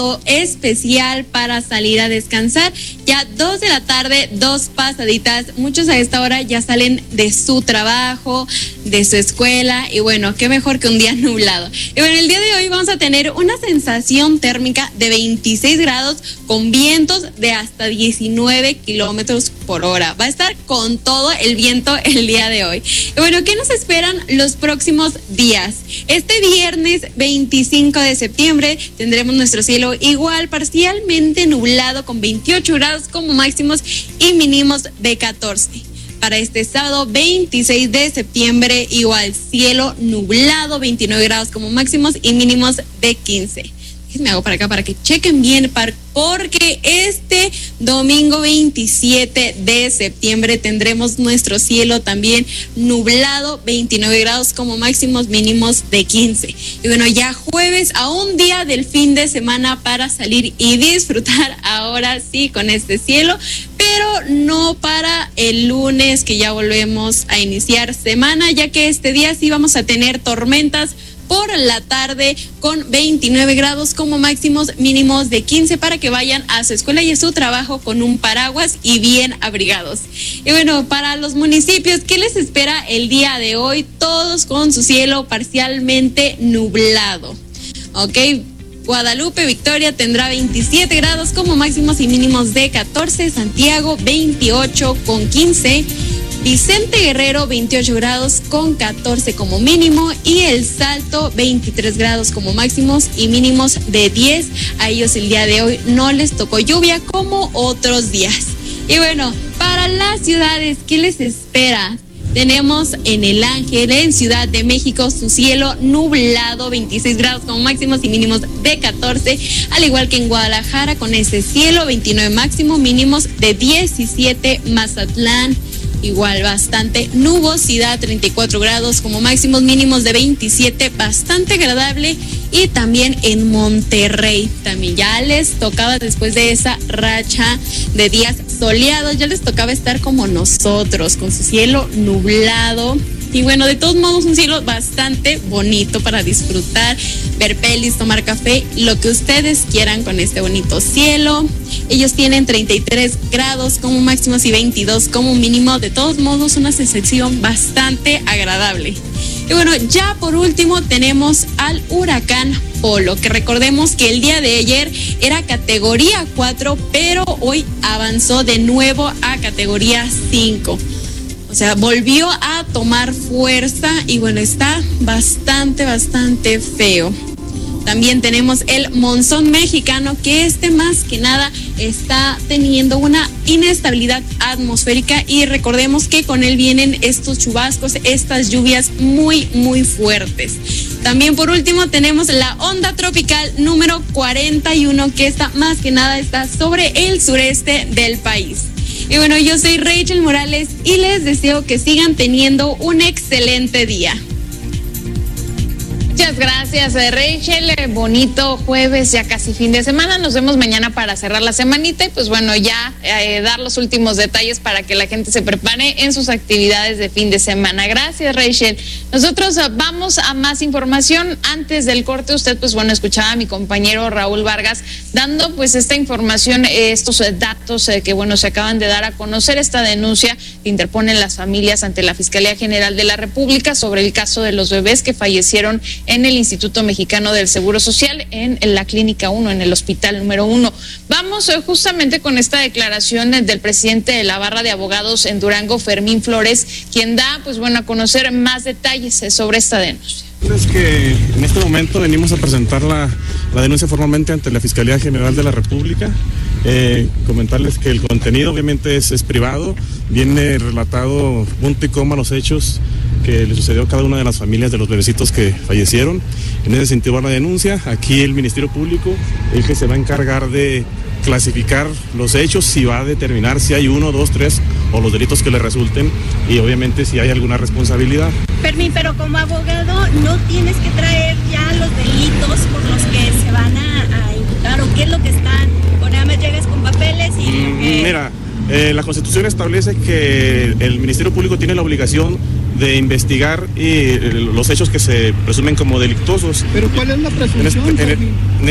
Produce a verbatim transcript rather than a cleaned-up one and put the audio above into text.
especial para salir a descansar. Ya dos de la tarde, dos pasaditas. Muchos a esta hora ya salen de su trabajo, de su escuela, y bueno, qué mejor que un día nublado. Y bueno, el día de hoy vamos a tener una sensación térmica de veintiséis grados con vientos de hasta diecinueve kilómetros por hora. Va a estar con todo el viento el día de hoy. Y bueno, ¿qué nos esperan los próximos días? Este viernes veinticinco de septiembre tendremos nuestro cielo igual parcialmente nublado con veintiocho grados como máximos y mínimos de catorce. Para este sábado veintiséis de septiembre igual cielo nublado, veintinueve grados como máximos y mínimos de quince. Me hago para acá para que chequen bien, porque este domingo veintisiete de septiembre tendremos nuestro cielo también nublado, veintinueve grados como máximos, mínimos de quince. Y bueno, ya jueves, a un día del fin de semana para salir y disfrutar ahora sí con este cielo, pero no para el lunes, que ya volvemos a iniciar semana, ya que este día sí vamos a tener tormentas por la tarde con veintinueve grados como máximos, mínimos de quince, para que vayan a su escuela y a su trabajo con un paraguas y bien abrigados. Y bueno, para los municipios, ¿qué les espera el día de hoy? Todos con su cielo parcialmente nublado. Ok, Guadalupe, Victoria tendrá veintisiete grados como máximos y mínimos de catorce, Santiago veintiocho con quince, Vicente Guerrero veintiocho grados con catorce como mínimo, y El Salto veintitrés grados como máximos y mínimos de diez. A ellos el día de hoy no les tocó lluvia como otros días. Y bueno, para las ciudades, ¿qué les espera? Tenemos en El Ángel, en Ciudad de México, su cielo nublado, veintiséis grados como máximos y mínimos de catorce, al igual que en Guadalajara con ese cielo, veintinueve máximo, mínimos de diecisiete, Mazatlán igual bastante nubosidad, treinta y cuatro grados como máximos, mínimos de veintisiete, bastante agradable. Y también en Monterrey, también ya les tocaba, después de esa racha de días soleados, ya les tocaba estar como nosotros, con su cielo nublado. Y bueno, de todos modos, un cielo bastante bonito para disfrutar, ver pelis, tomar café, lo que ustedes quieran con este bonito cielo. Ellos tienen treinta y tres grados como máximos y veintidós como mínimo. De todos modos, una sensación bastante agradable. Y bueno, ya por último tenemos al huracán Polo, que recordemos que el día de ayer era categoría cuatro, pero hoy avanzó de nuevo a categoría cinco. O sea, volvió a tomar fuerza y bueno, está bastante, bastante feo. También tenemos el monzón mexicano, que este más que nada está teniendo una inestabilidad atmosférica, y recordemos que con él vienen estos chubascos, estas lluvias muy, muy fuertes. También por último tenemos la onda tropical número cuarenta y uno, que está más que nada está sobre el sureste del país. Y bueno, yo soy Rachel Morales y les deseo que sigan teniendo un excelente día. Muchas gracias, Rachel. Bonito jueves, ya casi fin de semana. Nos vemos mañana para cerrar la semanita y pues bueno, ya eh, dar los últimos detalles para que la gente se prepare en sus actividades de fin de semana. Gracias, Rachel. Nosotros vamos a más información. Antes del corte, usted pues bueno, escuchaba a mi compañero Raúl Vargas dando pues esta información, eh, estos eh, datos eh, que bueno, se acaban de dar a conocer, esta denuncia que interponen las familias ante la Fiscalía General de la República sobre el caso de los bebés que fallecieron en el Instituto Mexicano del Seguro Social, en la Clínica uno, en el Hospital número uno. Vamos eh, justamente con esta declaración del presidente de la Barra de Abogados en Durango, Fermín Flores, quien da, pues bueno, a conocer más detalles eh, sobre esta denuncia. Es que en este momento venimos a presentar la, la denuncia formalmente ante la Fiscalía General de la República. Eh, comentarles que el contenido obviamente es, es privado, viene relatado punto y coma los hechos que le sucedió a cada una de las familias de los bebecitos que fallecieron. En ese sentido va la denuncia. Aquí el Ministerio Público es el que se va a encargar de clasificar los hechos, si va a determinar si hay uno, dos, tres o los delitos que le resulten, y obviamente si hay alguna responsabilidad. Fermín, pero como abogado no tienes que traer ya los delitos por los que se van a, a imputar, o qué es lo que están, o nada más llegas con papeles y... Mm, eh... Mira, eh, la Constitución establece que el Ministerio Público tiene la obligación de investigar y, eh, los hechos que se presumen como delictuosos. ¿Pero cuál es la presunción? En este, en,